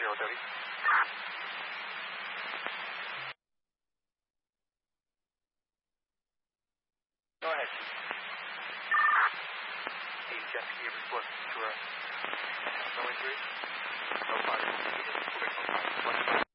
030. Go ahead. The jet ski report to no injuries. No